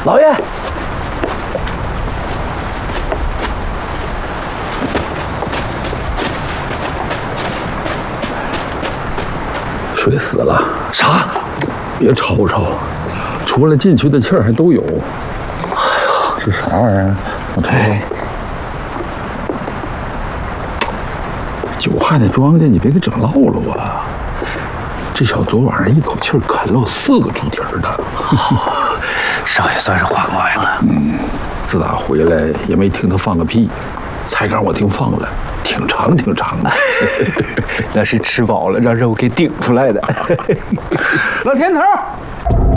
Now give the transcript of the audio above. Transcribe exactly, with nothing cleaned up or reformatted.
老爷， 水死了！ 啥？ 别吵吵，除了进去的气儿还都有。哎呀，这啥玩意儿？我瞅瞅。酒汉的庄稼，你别给整落了啊！这小子昨晚上一口气啃了四个猪蹄儿的。 少爷算是花个玩了。 嗯，自打回来也没听他放个屁，菜缸我听放了，挺长挺长的。 那是吃饱了让肉给顶出来的。 老田头。